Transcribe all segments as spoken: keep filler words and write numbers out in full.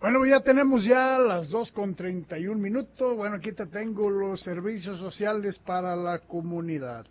Bueno, ya tenemos ya las dos con treinta y un minutos. Bueno, aquí te tengo los servicios sociales para la comunidad.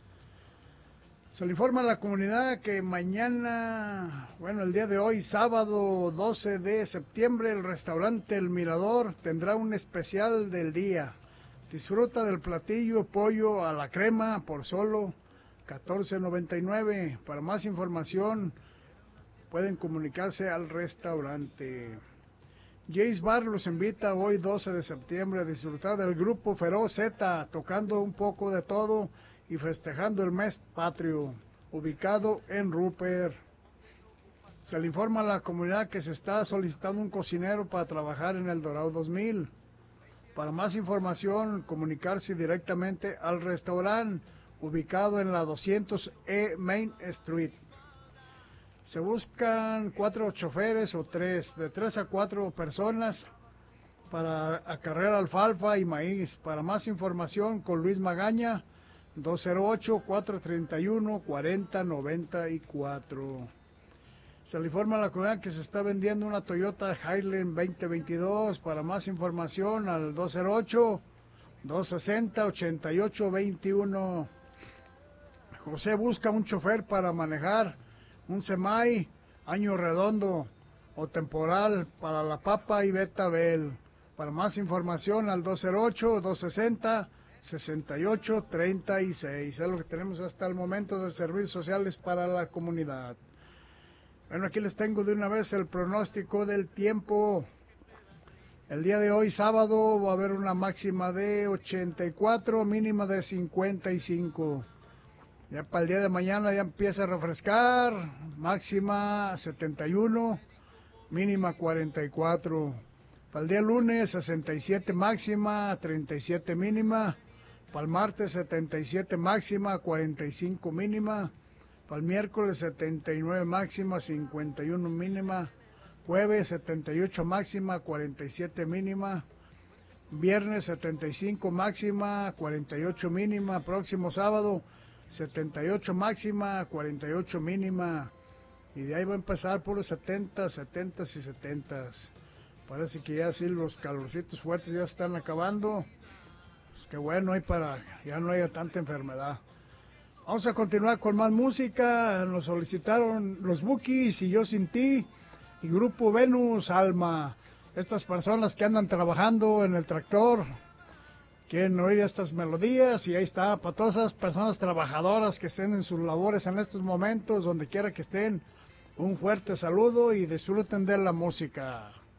Se le informa a la comunidad que mañana, bueno, el día de hoy, sábado doce de septiembre, el restaurante El Mirador tendrá un especial del día. Disfruta del platillo pollo a la crema por solo catorce noventa y nueve. Para más información pueden comunicarse al restaurante. Jace Bar los invita hoy doce de septiembre a disfrutar del grupo Feroz Z, tocando un poco de todo y festejando el mes patrio, ubicado en Rupert. Se le informa a la comunidad que se está solicitando un cocinero para trabajar en el Dorado dos mil. Para más información, comunicarse directamente al restaurante, ubicado en la doscientos E Main Street. Se buscan cuatro choferes o tres, de tres a cuatro personas para acarrear alfalfa y maíz. Para más información con Luis Magaña, dos cero ocho, cuatro tres uno, cuatro cero nueve cuatro. Se le informa a la comunidad que se está vendiendo una Toyota Highland veinte veintidós. Para más información al dos cero ocho, dos seis cero, ocho ocho dos uno. José busca un chofer para manejar un semai, año redondo o temporal para La Papa y Betabel. Para más información al dos cero ocho, dos seis cero, seis ocho tres seis. Es lo que tenemos hasta el momento de servicios sociales para la comunidad. Bueno, aquí les tengo de una vez el pronóstico del tiempo. El día de hoy, sábado, va a haber una máxima de ochenta y cuatro, mínima de cincuenta y cinco. Ya para el día de mañana ya empieza a refrescar, máxima setenta y uno, mínima cuarenta y cuatro. Para el día lunes sesenta y siete máxima, treinta y siete mínima. Para el martes setenta y siete máxima, cuarenta y cinco mínima. Para el miércoles setenta y nueve máxima, cincuenta y uno mínima. Jueves setenta y ocho máxima, cuarenta y siete mínima. Viernes setenta y cinco máxima, cuarenta y ocho mínima. Próximo sábado setenta y ocho máxima, cuarenta y ocho mínima. Y de ahí va a empezar por los setenta, setenta y setenta. Parece que ya sí los calorcitos fuertes ya están acabando. Pues qué bueno, hay para ya no haya tanta enfermedad. Vamos a continuar con más música. Nos solicitaron los Bukis y Yo Sin Ti y Grupo Venus Alma. Estas personas que andan trabajando en el tractor quieren oír estas melodías y ahí está, para todas esas personas trabajadoras que estén en sus labores en estos momentos, donde quiera que estén, un fuerte saludo y disfruten de la música.